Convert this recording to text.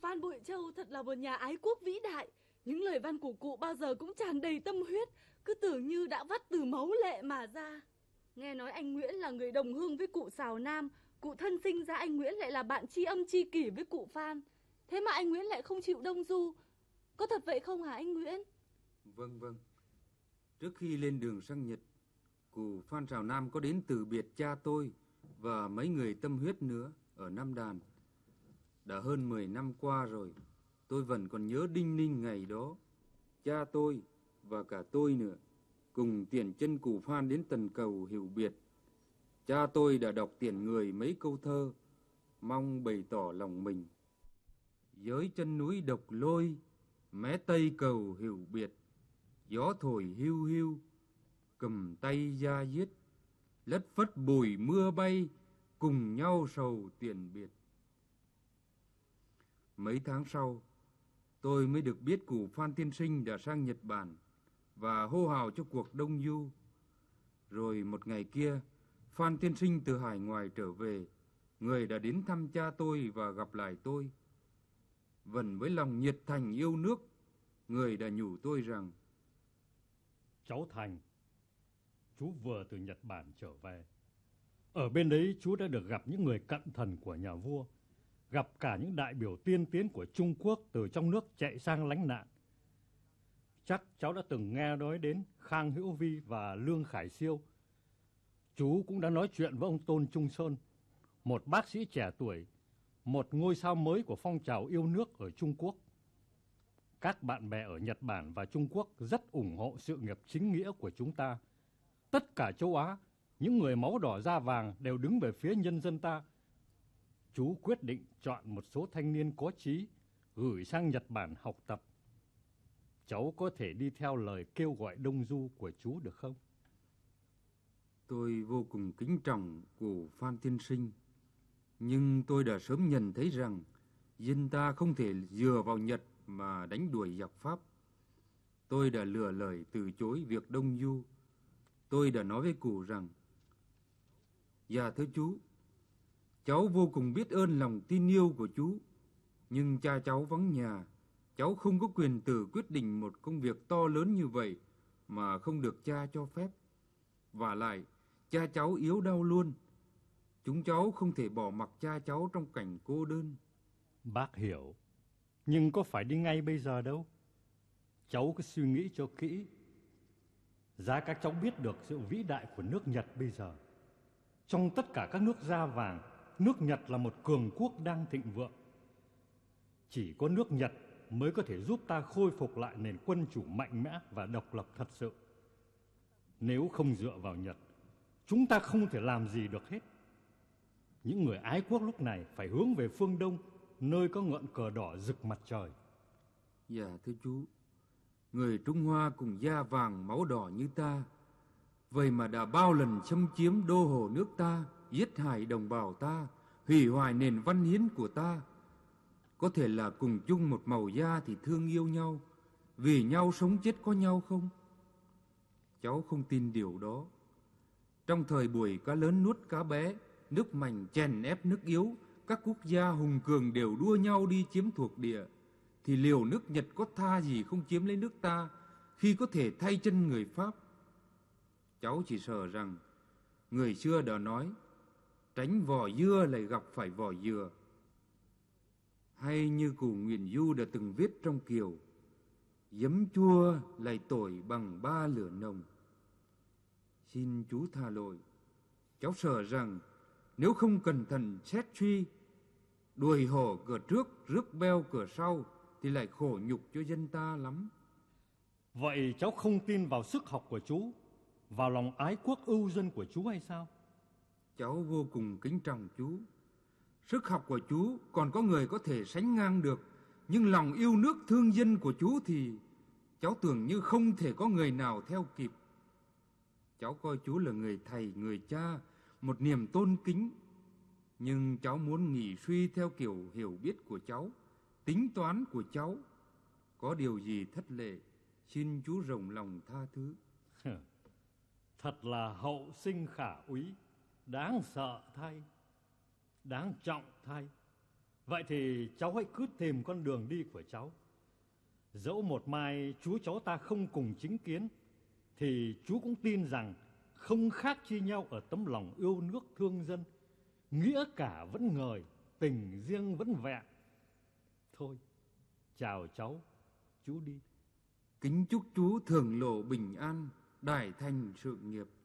Phan Bội Châu thật là một nhà ái quốc vĩ đại. Những lời văn của cụ bao giờ cũng tràn đầy tâm huyết, cứ tưởng như đã vắt từ máu lệ mà ra. Nghe nói anh Nguyễn là người đồng hương với cụ Sào Nam, cụ thân sinh ra anh Nguyễn lại là bạn tri âm tri kỷ với cụ Phan. Thế mà anh Nguyễn lại không chịu đông du. Có thật vậy không hả anh Nguyễn? Vâng. Trước khi lên đường sang Nhật, cụ Phan Sào Nam có đến từ biệt cha tôi và mấy người tâm huyết nữa ở Nam Đàn. Đã hơn 10 năm qua rồi, tôi vẫn còn nhớ đinh ninh ngày đó. Cha tôi và cả tôi nữa cùng tiễn chân cụ Phan đến Tần Cầu hiểu biệt. Cha tôi đã đọc tiễn người mấy câu thơ, mong bày tỏ lòng mình. Dưới chân núi độc lôi, mé tây cầu hiểu biệt. Gió thổi hiu hiu, cầm tay ra giết. Lất phất bụi mưa bay, cùng nhau sầu tiễn biệt. Mấy tháng sau, tôi mới được biết cụ Phan tiên sinh đã sang Nhật Bản và hô hào cho cuộc đông du. Rồi một ngày kia, Phan tiên sinh từ hải ngoại trở về, người đã đến thăm cha tôi và gặp lại tôi. Vẫn với lòng nhiệt thành yêu nước, người đã nhủ tôi rằng: Cháu Thành, chú vừa từ Nhật Bản trở về. Ở bên đấy chú đã được gặp những người cận thần của nhà vua, gặp cả những đại biểu tiên tiến của Trung Quốc từ trong nước chạy sang lánh nạn. Chắc cháu đã từng nghe nói đến Khang Hữu Vi và Lương Khải Siêu. Chú cũng đã nói chuyện với ông Tôn Trung Sơn, một bác sĩ trẻ tuổi, một ngôi sao mới của phong trào yêu nước ở Trung Quốc. Các bạn bè ở Nhật Bản và Trung Quốc rất ủng hộ sự nghiệp chính nghĩa của chúng ta. Tất cả châu Á, những người máu đỏ da vàng đều đứng về phía nhân dân ta. Chú quyết định chọn một số thanh niên có chí gửi sang Nhật Bản học tập. Cháu có thể đi theo lời kêu gọi đông du của chú được không? Tôi vô cùng kính trọng cụ Phan tiên sinh, nhưng tôi đã sớm nhận thấy rằng dân ta không thể dựa vào Nhật mà đánh đuổi giặc Pháp. Tôi đã lựa lời từ chối việc đông du. Tôi đã nói với cụ rằng: Dạ thưa chú, cháu vô cùng biết ơn lòng tin yêu của chú, nhưng cha cháu vắng nhà, cháu không có quyền tự quyết định một công việc to lớn như vậy mà không được cha cho phép. Vả lại, cha cháu yếu đau luôn. Chúng cháu không thể bỏ mặc cha cháu trong cảnh cô đơn. Bác hiểu, nhưng có phải đi ngay bây giờ đâu. Cháu cứ suy nghĩ cho kỹ. Giá các cháu biết được sự vĩ đại của nước Nhật bây giờ. Trong tất cả các nước da vàng, nước Nhật là một cường quốc đang thịnh vượng. Chỉ có nước Nhật mới có thể giúp ta khôi phục lại nền quân chủ mạnh mẽ và độc lập thật sự. Nếu không dựa vào Nhật, chúng ta không thể làm gì được hết. Những người ái quốc lúc này phải hướng về phương Đông, nơi có ngọn cờ đỏ rực mặt trời. Dạ thưa chú, người Trung Hoa cùng da vàng máu đỏ như ta, vậy mà đã bao lần xâm chiếm đô hộ nước ta, giết hại đồng bào ta, hủy hoại nền văn hiến của ta. Có thể là cùng chung một màu da thì thương yêu nhau, vì nhau sống chết có nhau không? Cháu không tin điều đó. Trong thời buổi cá lớn nuốt cá bé, nước mạnh chèn ép nước yếu, các quốc gia hùng cường đều đua nhau đi chiếm thuộc địa, thì liệu nước Nhật có tha gì không chiếm lấy nước ta khi có thể thay chân người Pháp? Cháu chỉ sợ rằng người xưa đã nói tránh vỏ dưa lại gặp phải vỏ dừa. Hay như cụ Nguyễn Du đã từng viết trong kiều: giấm chua lại tỏi bằng 3 lửa nồng. Xin chú tha lỗi, cháu sợ rằng nếu không cẩn thận xét suy, đuổi hổ cửa trước rước beo cửa sau thì lại khổ nhục cho dân ta lắm. Vậy cháu không tin vào sức học của chú, vào lòng ái quốc ưu dân của chú hay sao? Cháu vô cùng kính trọng chú. Sức học của chú còn có người có thể sánh ngang được, nhưng lòng yêu nước thương dân của chú thì cháu tưởng như không thể có người nào theo kịp. Cháu coi chú là người thầy, người cha, một niềm tôn kính. Nhưng cháu muốn nghĩ suy theo kiểu hiểu biết của cháu, tính toán của cháu. Có điều gì thất lệ, xin chú rộng lòng tha thứ. Thật là hậu sinh khả úy, đáng sợ thay, đáng trọng thay. Vậy thì cháu hãy cứ tìm con đường đi của cháu. Dẫu một mai chú cháu ta không cùng chính kiến, thì chú cũng tin rằng không khác chi nhau ở tấm lòng yêu nước thương dân. Nghĩa cả vẫn ngời, tình riêng vẫn vẹn. Thôi, chào cháu, chú đi. Kính chúc chú thường lộ bình an, đại thành sự nghiệp.